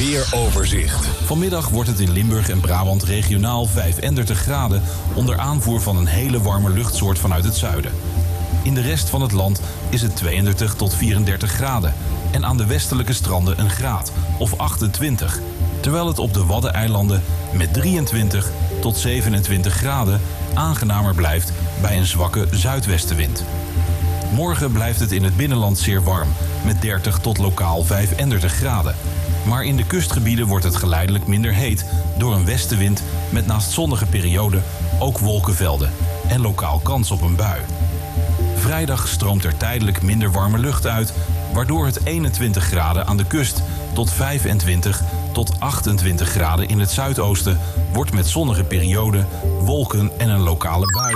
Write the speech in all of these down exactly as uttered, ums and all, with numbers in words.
weeroverzicht. Vanmiddag wordt het in Limburg en Brabant regionaal vijfendertig graden... onder aanvoer van een hele warme luchtsoort vanuit het zuiden. In de rest van het land is het tweeëndertig tot vierendertig graden... en aan de westelijke stranden een graad, of achtentwintig... terwijl het op de Waddeneilanden met drieëntwintig tot zevenentwintig graden... aangenamer blijft bij een zwakke zuidwestenwind. Morgen blijft het in het binnenland zeer warm, met dertig tot lokaal vijfendertig graden. Maar in de kustgebieden wordt het geleidelijk minder heet... door een westenwind met naast zonnige perioden ook wolkenvelden... en lokaal kans op een bui. Vrijdag stroomt er tijdelijk minder warme lucht uit... waardoor het eenentwintig graden aan de kust tot vijfentwintig tot achtentwintig graden in het zuidoosten... wordt met zonnige perioden, wolken en een lokale bui.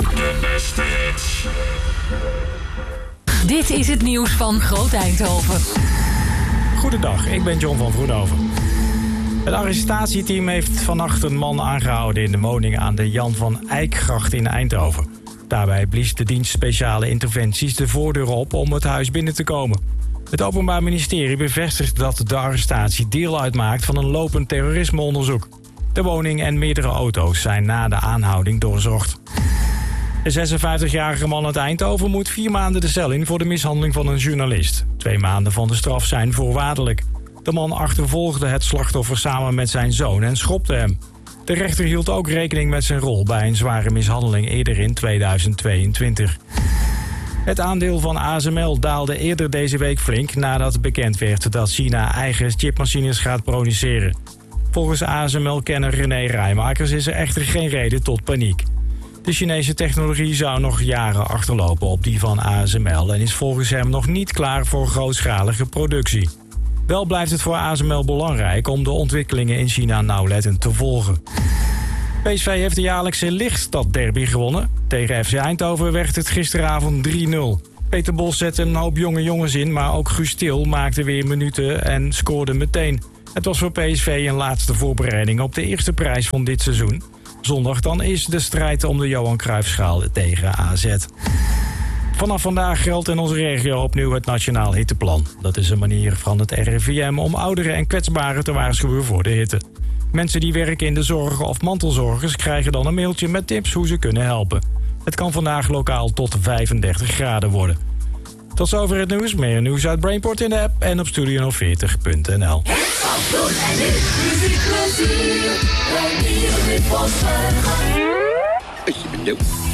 Dit is het nieuws van Groot Eindhoven. Goedendag, ik ben John van Vroenhoven. Het arrestatieteam heeft vannacht een man aangehouden in de woning aan de Jan van Eyckgracht in Eindhoven. Daarbij blies de dienst speciale interventies de voordeur op om het huis binnen te komen. Het Openbaar Ministerie bevestigt dat de arrestatie deel uitmaakt van een lopend terrorismeonderzoek. De woning en meerdere auto's zijn na de aanhouding doorzocht. De zesenvijftigjarige man uit Eindhoven moet vier maanden de cel in voor de mishandeling van een journalist. Twee maanden van de straf zijn voorwaardelijk. De man achtervolgde het slachtoffer samen met zijn zoon en schopte hem. De rechter hield ook rekening met zijn rol bij een zware mishandeling eerder in tweeduizend tweeëntwintig. Het aandeel van A S M L daalde eerder deze week flink nadat bekend werd dat China eigen chipmachines gaat produceren. Volgens A S M L-kenner René Rijmakers is er echter geen reden tot paniek. De Chinese technologie zou nog jaren achterlopen op die van A S M L... en is volgens hem nog niet klaar voor grootschalige productie. Wel blijft het voor A S M L belangrijk om de ontwikkelingen in China nauwlettend te volgen. P S V heeft de jaarlijkse Lichtstad-derby gewonnen. Tegen F C Eindhoven werd het gisteravond drie nul. Peter Bos zette een hoop jonge jongens in, maar ook Guus Til maakte weer minuten en scoorde meteen. Het was voor P S V een laatste voorbereiding op de eerste prijs van dit seizoen. Zondag dan is de strijd om de Johan Cruijffschaal tegen A Z. Vanaf vandaag geldt in onze regio opnieuw het Nationaal Hitteplan. Dat is een manier van het R I V M om ouderen en kwetsbaren te waarschuwen voor de hitte. Mensen die werken in de zorg of mantelzorgers krijgen dan een mailtje met tips hoe ze kunnen helpen. Het kan vandaag lokaal tot vijfendertig graden worden. Tot zover het nieuws. Meer nieuws uit Brainport in de app en op studio veertig punt n l. Als je bent